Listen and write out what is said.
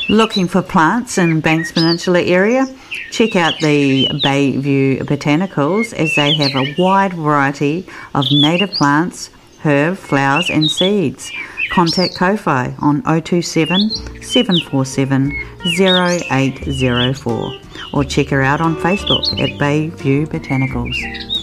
Looking for plants in Banks Peninsula area? Check out the Bayview Botanicals, as they have a wide variety of native plants, herb, flowers and seeds. Contact Ko-Fi on 027 747 0804 or check her out on Facebook at Bayview Botanicals.